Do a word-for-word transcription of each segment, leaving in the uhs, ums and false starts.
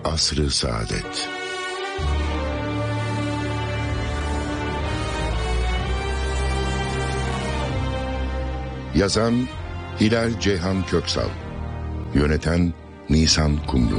Asr-ı Saadet. Yazan Hilal Ceyhan Köksal, yöneten Nisan Kumru.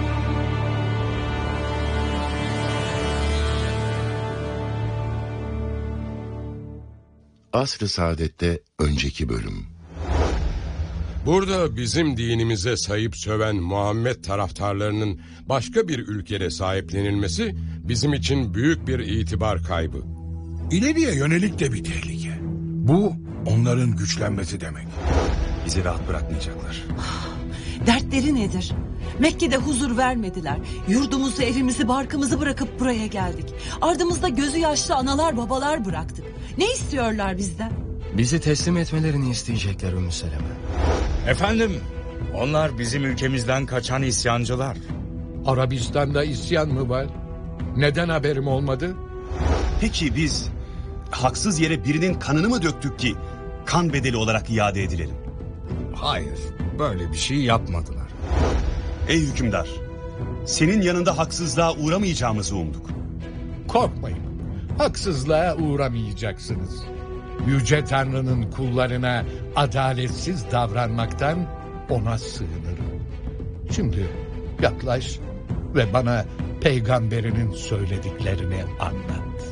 Asr-ı Saadet'te önceki bölüm. Burada bizim dinimize sayıp söven Muhammed taraftarlarının başka bir ülkede sahiplenilmesi bizim için büyük bir itibar kaybı. İleriye yönelik de bir tehlike. Bu onların güçlenmesi demek. Bizi rahat bırakmayacaklar. Dertleri nedir? Mekke'de huzur vermediler. Yurdumuzu, evimizi, barkımızı bırakıp buraya geldik. Ardımızda gözü yaşlı analar babalar bıraktık. Ne istiyorlar bizden? Bizi teslim etmelerini isteyecekler Ümmü Seleme. Efendim, onlar bizim ülkemizden kaçan isyancılar. Arabistan'da isyan mı var? Neden haberim olmadı? Peki biz haksız yere birinin kanını mı döktük ki kan bedeli olarak iade edilelim? Hayır, böyle bir şey yapmadılar. Ey hükümdar, senin yanında haksızlığa uğramayacağımızı umduk. Korkmayın, haksızlığa uğramayacaksınız. Yüce Tanrı'nın kullarına adaletsiz davranmaktan ona sığınırım. Şimdi yaklaş ve bana peygamberinin söylediklerini anlat.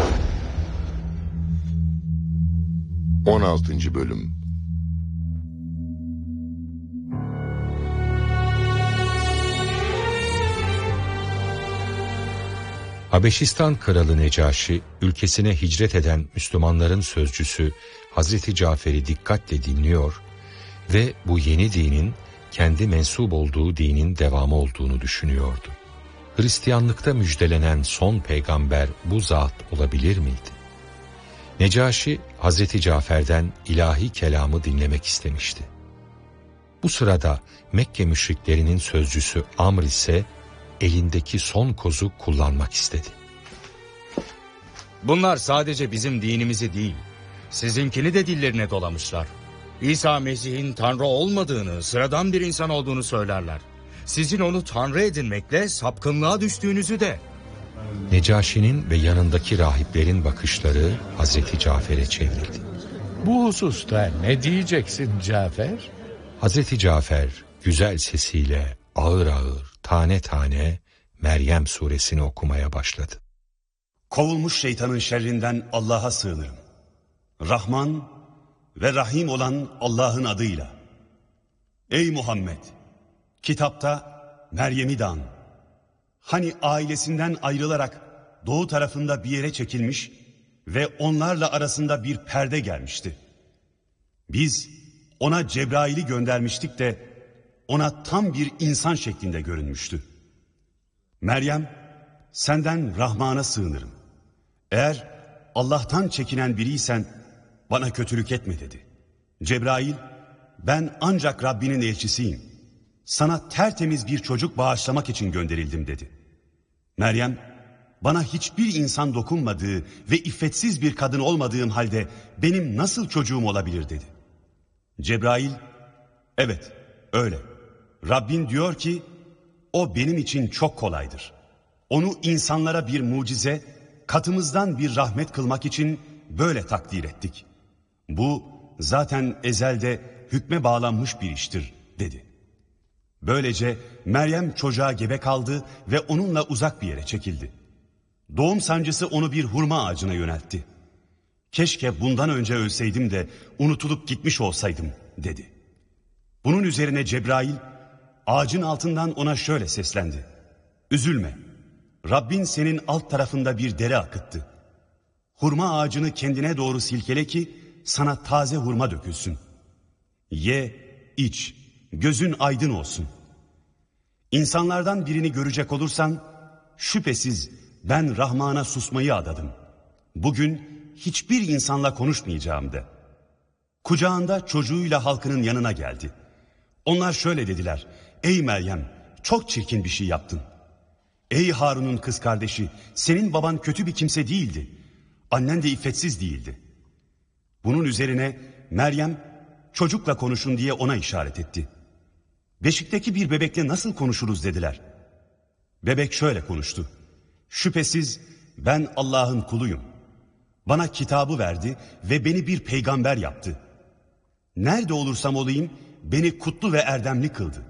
on altıncı bölüm. Habeşistan Kralı Necaşi, ülkesine hicret eden Müslümanların sözcüsü Hazreti Cafer'i dikkatle dinliyor ve bu yeni dinin kendi mensup olduğu dinin devamı olduğunu düşünüyordu. Hristiyanlıkta müjdelenen son peygamber bu zat olabilir miydi? Necaşi, Hazreti Cafer'den ilahi kelamı dinlemek istemişti. Bu sırada Mekke müşriklerinin sözcüsü Amr ise elindeki son kozu kullanmak istedi. Bunlar sadece bizim dinimizi değil, sizinkini de dillerine dolamışlar. İsa Mesih'in Tanrı olmadığını, sıradan bir insan olduğunu söylerler. Sizin onu Tanrı edinmekle sapkınlığa düştüğünüzü de. Necaşi'nin ve yanındaki rahiplerin bakışları Hazreti Cafer'e çevrildi. Bu hususta ne diyeceksin Cafer? Hazreti Cafer güzel sesiyle ağır ağır, tane tane Meryem suresini okumaya başladı. Kovulmuş şeytanın şerrinden Allah'a sığınırım. Rahman ve Rahim olan Allah'ın adıyla. Ey Muhammed! Kitapta Meryem'i de an. Hani ailesinden ayrılarak doğu tarafında bir yere çekilmiş ve onlarla arasında bir perde gelmişti. Biz ona Cebrail'i göndermiştik de ona tam bir insan şeklinde görünmüştü. Meryem, senden Rahman'a sığınırım. Eğer Allah'tan çekinen biriysen bana kötülük etme dedi. Cebrail, ben ancak Rabbinin elçisiyim. Sana tertemiz bir çocuk bağışlamak için gönderildim dedi. Meryem, bana hiçbir insan dokunmadığı ve iffetsiz bir kadın olmadığım halde benim nasıl çocuğum olabilir dedi. Cebrail, evet öyle. Rabbin diyor ki, o benim için çok kolaydır. Onu insanlara bir mucize, katımızdan bir rahmet kılmak için böyle takdir ettik. Bu zaten ezelde hükme bağlanmış bir iştir dedi. Böylece Meryem çocuğa gebe kaldı ve onunla uzak bir yere çekildi. Doğum sancısı onu bir hurma ağacına yöneltti. Keşke bundan önce ölseydim de unutulup gitmiş olsaydım dedi. Bunun üzerine Cebrail ağacın altından ona şöyle seslendi. Üzülme, Rabbin senin alt tarafında bir dere akıttı. Hurma ağacını kendine doğru silkele ki sana taze hurma dökülsün. Ye, iç, gözün aydın olsun. İnsanlardan birini görecek olursan, şüphesiz ben Rahman'a susmayı adadım. Bugün hiçbir insanla konuşmayacağım de. Kucağında çocuğuyla halkının yanına geldi. Onlar şöyle dediler. Ey Meryem, çok çirkin bir şey yaptın. Ey Harun'un kız kardeşi, senin baban kötü bir kimse değildi. Annen de iffetsiz değildi. Bunun üzerine Meryem, çocukla konuşun diye ona işaret etti. Beşikteki bir bebekle nasıl konuşuruz dediler. Bebek şöyle konuştu. Şüphesiz ben Allah'ın kuluyum. Bana kitabı verdi ve beni bir peygamber yaptı. Nerede olursam olayım beni kutlu ve erdemli kıldı.